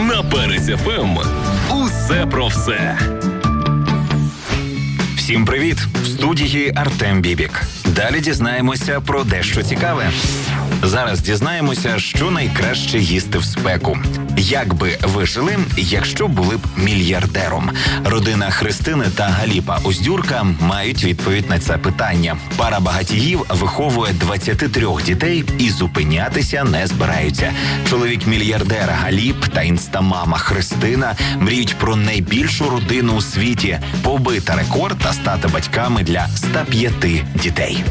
На Перець ФМ. Усе про все. Всім привіт! В студії Артем Бібік. Далі дізнаємося про дещо цікаве. Зараз дізнаємося, що найкраще їсти в спеку. Як би ви жили, якщо були б мільярдером? Родина Христини та Галіпа Уздюрка мають відповідь на це питання. Пара багатіїв виховує 23 дітей і зупинятися не збираються. Чоловік-мільярдер Галіп та інстамама Христина мріють про найбільшу родину у світі, побити рекорд та стати батьками для 105 дітей.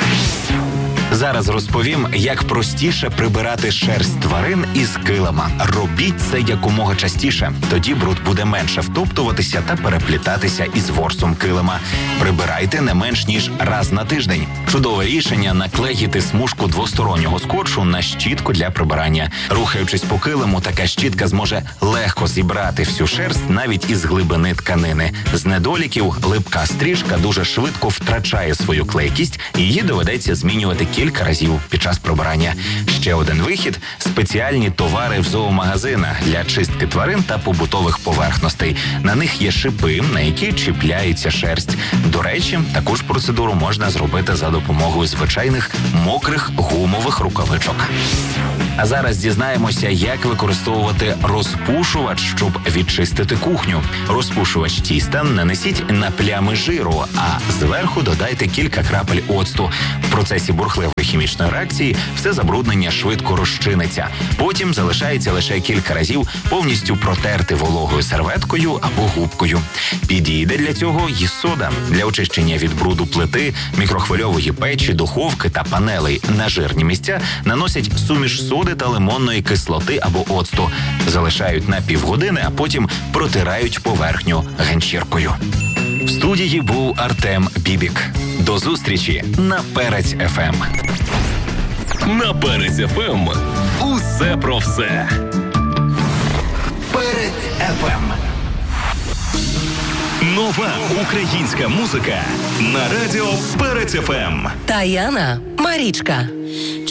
Зараз розповім, як простіше прибирати шерсть тварин із килима. Робіть це якомога частіше, тоді бруд буде менше втоптуватися та переплітатися із ворсом килима. Прибирайте не менш ніж раз на тиждень. Чудове рішення – наклеїти смужку двостороннього скотчу на щітку для прибирання. Рухаючись по килиму, така щітка зможе легко зібрати всю шерсть навіть із глибини тканини. З недоліків липка стрижка дуже швидко втрачає свою клейкість, і її доведеться змінювати кілька разів під час прибирання. Ще один вихід – спеціальні товари в зоомагазинах для чистки тварин та побутових поверхностей. На них є шипи, на які чіпляється шерсть. До речі, таку ж процедуру можна зробити за допомогою звичайних мокрих гумових рукавичок. А зараз дізнаємося, як використовувати розпушувач, щоб відчистити кухню. Розпушувач тіста нанесіть на плями жиру, а зверху додайте кілька крапель оцту. В процесі бурхливої хімічної реакції все забруднення швидко розчиниться. Потім залишається лише кілька разів повністю протерти вологою серветкою або губкою. Підійде для цього і сода. Для очищення від бруду плити, мікрохвильової печі, духовки та панелей на жирні місця наносять суміш соди та лимонної кислоти або оцту. Залишають на півгодини, а потім протирають поверхню ганчіркою. В студії був Артем Бібік. До зустрічі на Перець ФМ. На Перець ФМ. Усе про все. Перець ФМ. Нова українська музика на радіо Перець ФМ. Таяна Марічка.